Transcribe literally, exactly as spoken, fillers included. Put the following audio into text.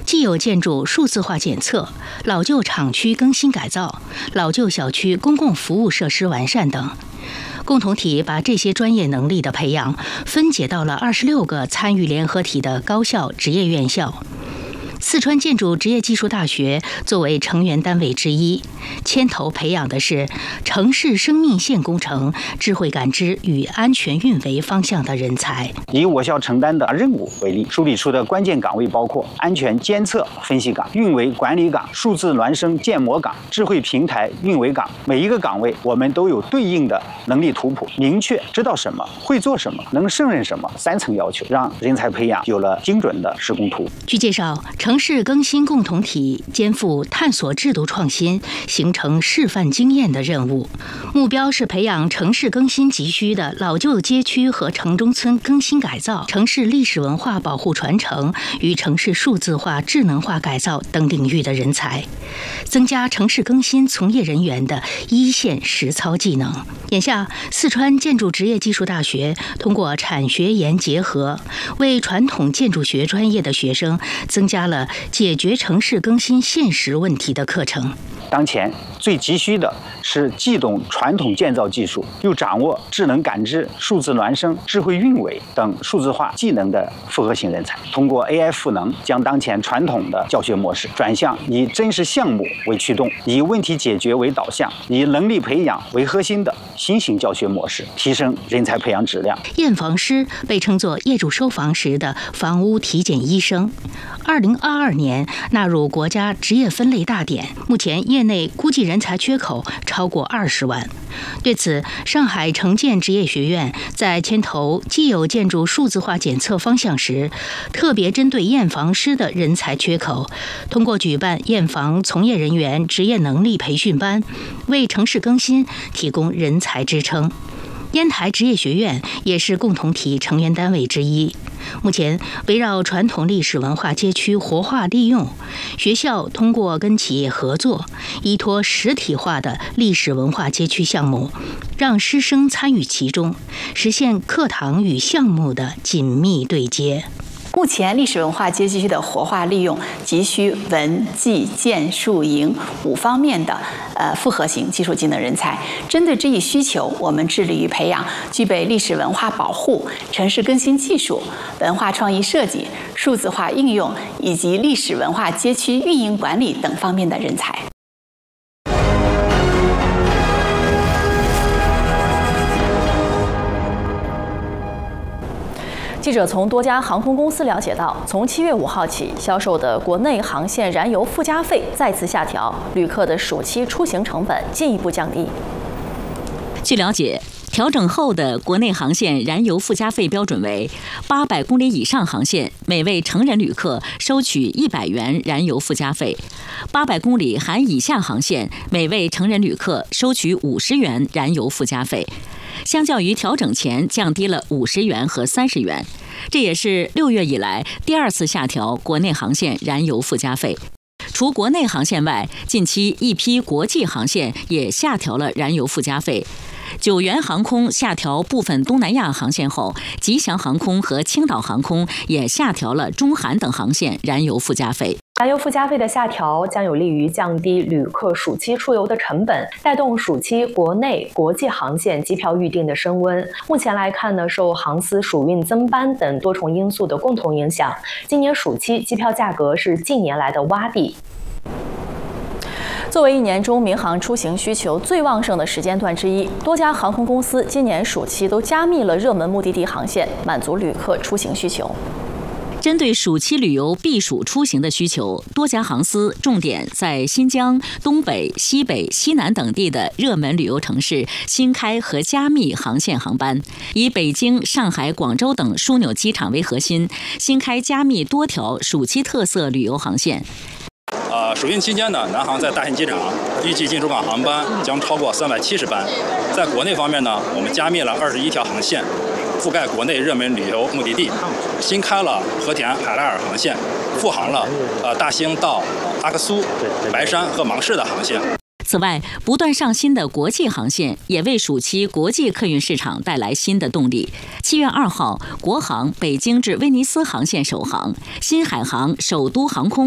既有建筑数字化检测、老旧厂区更新改造、老旧小区公共服务设施完善等。共同体把这些专业能力的培养分解到了二十六个参与联合体的高校职业院校。四川建筑职业技术大学作为成员单位之一，牵头培养的是城市生命线工程、智慧感知与安全运维方向的人才。 以我校承担的任务为例，梳理出的关键岗位包括安全监测分析岗、运维管理岗、数字孪生建模岗、智慧平台运维岗。每一个岗位我们都有对应的能力图谱，明确知道什么、会做什么、能胜任什么三层要求，让人才培养有了精准的施工图。 据介绍，城市更新共同体肩负探索制度创新、形成示范经验的任务，目标是培养城市更新急需的老旧街区和城中村更新改造、城市历史文化保护传承与城市数字化智能化改造等领域的人才，增加城市更新从业人员的一线实操技能。眼下，四川建筑职业技术大学通过产学研结合，为传统建筑学专业的学生增加了解决城市更新现实问题的课程。 当前最急需的是既懂传统建造技术，又掌握智能感知、数字孪生、智慧运维等数字化技能的复合型人才。通过 A I 赋能，将当前传统的教学模式转向以真实项目为驱动、以问题解决为导向、以能力培养为核心的新型教学模式，提升人才培养质量。 验房师被称作业主收房时的房屋体检医生，二零二二年纳入国家职业分类大典，目前业内估计人才缺口超过二十万。对此，上海城建职业学院在牵头既有建筑数字化检测方向时，特别针对验房师的人才缺口，通过举办验房从业人员职业能力培训班，为城市更新提供人才支撑。烟台职业学院也是共同体成员单位之一。目前，围绕传统历史文化街区活化利用，学校通过跟企业合作，依托实体化的历史文化街区项目，让师生参与其中，实现课堂与项目的紧密对接。 目前，历史文化街区的活化利用急需文、技、建、数、营五方面的呃复合型技术技能人才。针对这一需求，我们致力于培养具备历史文化保护、城市更新技术、文化创意设计、数字化应用以及历史文化街区运营管理等方面的人才。 记者从多家航空公司了解到，从七月五号起，销售的国内航线燃油附加费再次下调，旅客的暑期出行成本进一步降低。 据了解，调整后的国内航线燃油附加费标准为八百公里以上航线，每位成人旅客收取一百元燃油附加费；八百公里含以下航线，每位成人旅客收取五十元燃油附加费。相较于调整前降低了五十元和三十元，这也是六月以来第二次下调国内航线燃油附加费。除国内航线外，近期一批国际航线也下调了燃油附加费。九元航空下调部分东南亚航线后，吉祥航空和青岛航空也下调了中韩等航线燃油附加费。 燃油附加费的下调将有利于降低旅客暑期出游的成本，带动暑期国内、国际航线机票预订的升温。目前来看呢，受航司暑运增班等多重因素的共同影响，今年暑期机票价格是近年来的洼地。 作为一年中民航出行需求最旺盛的时间段之一，多家航空公司今年暑期都加密了热门目的地航线，满足旅客出行需求。 针对暑期旅游避暑出行的需求，多家航司重点在新疆、东北、西北、西南等地的热门旅游城市新开和加密航线航班，以北京、上海、广州等枢纽机场为核心，新开加密多条暑期特色旅游航线。 呃，暑运期间呢，南航在大兴机场预计进出港航班将超过三百七十班。在国内方面呢，我们加密了二十一条航线，覆盖国内热门旅游目的地，新开了和田海拉尔航线，复航了呃大兴到阿克苏、白山和芒市的航线。 此外，不断上新的国际航线也为暑期国际客运市场带来新的动力。七月二号，国航北京至威尼斯航线首航，新海航首都航空